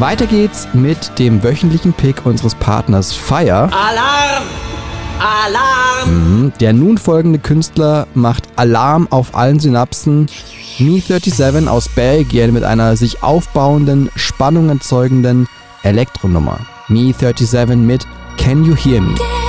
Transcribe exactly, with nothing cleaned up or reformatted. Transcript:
Weiter geht's mit dem wöchentlichen Pick unseres Partners Fire. Alarm! Alarm! Mhm. Der nun folgende Künstler macht Alarm auf allen Synapsen. Me siebenunddreißig aus Belgien mit einer sich aufbauenden, Spannung erzeugenden Elektronummer. Me siebenunddreißig mit Can You Hear Me?